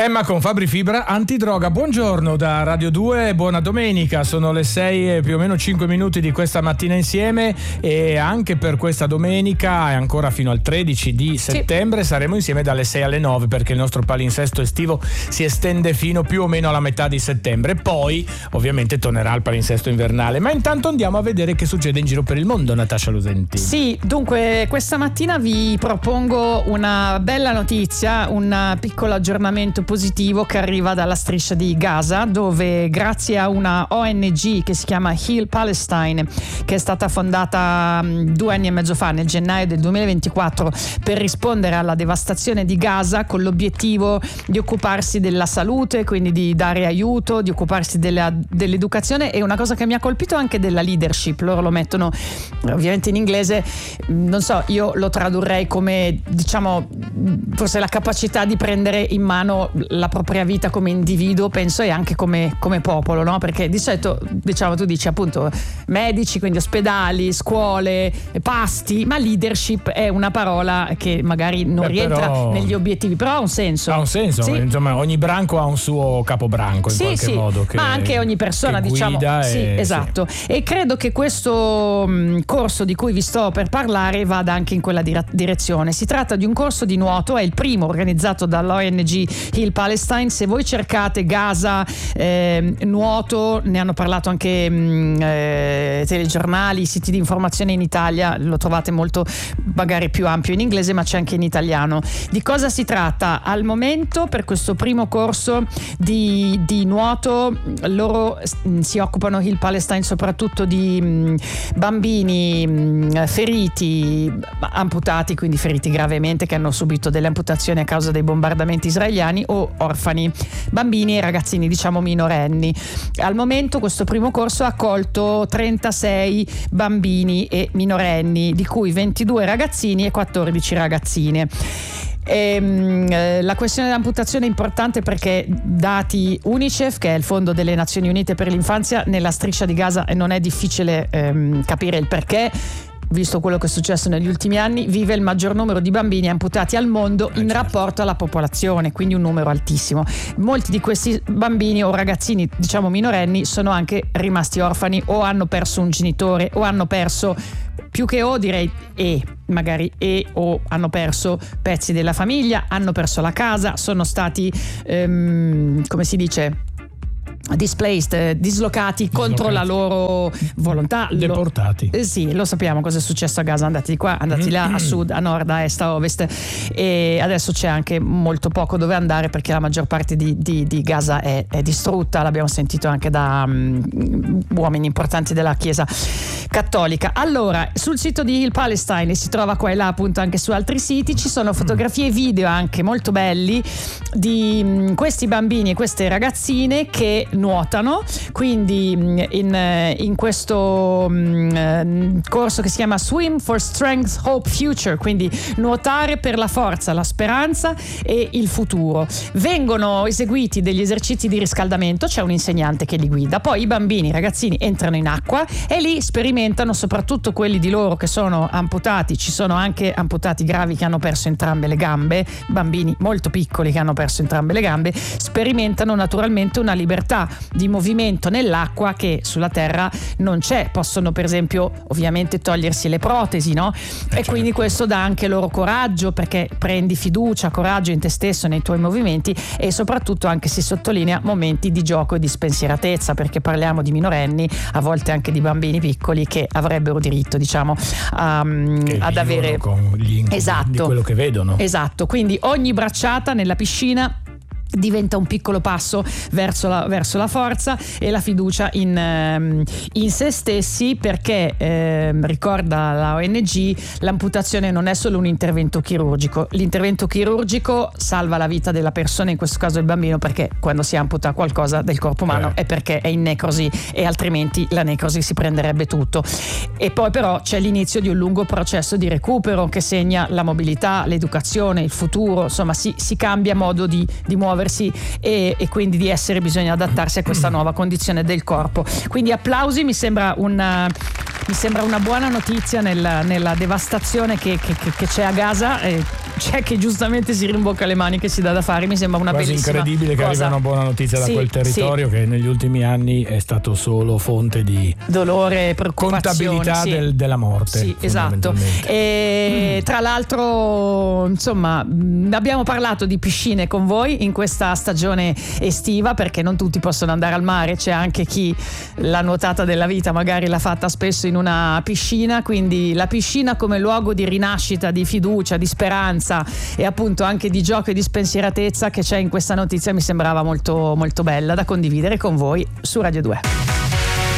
Emma con Fabri Fibra antidroga. Buongiorno da Radio 2, buona domenica. Sono le 6 e più o meno 5 minuti di questa mattina insieme, e anche per questa domenica e ancora fino al 13 di settembre saremo insieme dalle 6 alle 9, perché il nostro palinsesto estivo si estende fino più o meno alla metà di settembre. Poi ovviamente tornerà il palinsesto invernale, ma intanto andiamo a vedere che succede in giro per il mondo, Natascia Lusenti. Sì, dunque questa mattina vi propongo una bella notizia, un piccolo aggiornamento positivo che arriva dalla striscia di Gaza, dove grazie a una ONG che si chiama Heal Palestine, che è stata fondata 2 anni e mezzo fa, nel gennaio del 2024, per rispondere alla devastazione di Gaza, con l'obiettivo di occuparsi della salute, quindi di dare aiuto, di occuparsi dell'educazione, e una cosa che mi ha colpito anche della leadership. Loro lo mettono ovviamente in inglese, non so, io lo tradurrei come, diciamo, forse la capacità di prendere in mano la propria vita come individuo, penso, e anche come popolo, no? Perché di solito, diciamo, tu dici appunto medici, quindi ospedali, scuole, pasti, ma leadership è una parola che magari non rientra negli obiettivi, però ha un senso. Ha un senso, sì. Insomma, ogni branco ha un suo capobranco in qualche modo, che, ma anche ogni persona, diciamo, esatto. E credo che questo corso di cui vi sto per parlare vada anche in quella direzione. Si tratta di un corso di nuoto, è il primo organizzato dall'ONG Heal Palestine. Se voi cercate Gaza, nuoto, ne hanno parlato anche telegiornali, siti di informazione in Italia, lo trovate molto magari più ampio in inglese, ma c'è anche in italiano. Di cosa si tratta? Al momento, per questo primo corso di nuoto, loro si occupano, Heal Palestine, soprattutto di bambini feriti, amputati, quindi feriti gravemente, che hanno subito delle amputazioni a causa dei bombardamenti israeliani, o orfani, bambini e ragazzini, diciamo minorenni. Al momento questo primo corso ha accolto 36 bambini e minorenni, di cui 22 ragazzini e 14 ragazzine. La questione dell'amputazione è importante perché, dati UNICEF, che è il Fondo delle Nazioni Unite per l'infanzia, nella striscia di Gaza, e non è difficile capire il perché, visto quello che è successo negli ultimi anni, vive il maggior numero di bambini amputati al mondo in rapporto alla popolazione, quindi un numero altissimo. Molti di questi bambini o ragazzini, diciamo minorenni, sono anche rimasti orfani, o hanno perso un genitore, o hanno perso, più che direi o hanno perso pezzi della famiglia, hanno perso la casa, sono stati come si dice, dislocati contro la loro volontà, deportati. Sì, lo sappiamo cosa è successo a Gaza, andati di qua, andati là, a sud, a nord, a est, a ovest, e adesso c'è anche molto poco dove andare, perché la maggior parte di Gaza è distrutta. L'abbiamo sentito anche da uomini importanti della Chiesa cattolica. Allora, sul sito di Heal Palestine, e si trova qua e là appunto anche su altri siti, ci sono fotografie e video anche molto belli di questi bambini e queste ragazzine che nuotano, quindi in questo corso che si chiama Swim for Strength, Hope, Future, quindi nuotare per la forza, la speranza e il futuro. Vengono eseguiti degli esercizi di riscaldamento, c'è un insegnante che li guida, poi i bambini, i ragazzini entrano in acqua e lì sperimentano, soprattutto quelli di loro che sono amputati. Ci sono anche amputati gravi che hanno perso entrambe le gambe, bambini molto piccoli che hanno perso entrambe le gambe, sperimentano naturalmente una libertà di movimento nell'acqua che sulla terra non c'è. Possono, per esempio, ovviamente togliersi le protesi, no? E quindi questo dà anche loro coraggio, perché prendi fiducia, coraggio in te stesso, nei tuoi movimenti, e soprattutto anche si sottolinea momenti di gioco e di spensieratezza, perché parliamo di minorenni, a volte anche di bambini piccoli, che avrebbero diritto, diciamo, ad avere con gli incubi di quello che vedono. Esatto, quindi ogni bracciata nella piscina diventa un piccolo passo verso la forza e la fiducia in se stessi, perché ricorda la ONG, l'amputazione non è solo un intervento chirurgico. L'intervento chirurgico salva la vita della persona, in questo caso il bambino, perché quando si amputa qualcosa del corpo umano è perché è in necrosi, e altrimenti la necrosi si prenderebbe tutto. E poi però c'è l'inizio di un lungo processo di recupero che segna la mobilità, l'educazione, il futuro, insomma si cambia modo di muoversi, e quindi di essere, bisogna adattarsi a questa nuova condizione del corpo. Quindi applausi, mi sembra una buona notizia nella devastazione che c'è a Gaza. c'è chi giustamente si rimbocca le maniche, si dà da fare. Mi sembra una quasi bellissima incredibile cosa. che arriva una buona notizia da quel territorio che negli ultimi anni è stato solo fonte di dolore, preoccupazione, contabilità della morte. Sì, esatto. E tra l'altro, insomma, abbiamo parlato di piscine con voi in questa stagione estiva, perché non tutti possono andare al mare, c'è anche chi la nuotata della vita magari l'ha fatta spesso in una piscina, quindi la piscina come luogo di rinascita, di fiducia, di speranza e appunto anche di gioco e di spensieratezza che c'è in questa notizia mi sembrava molto molto bella da condividere con voi su Radio 2.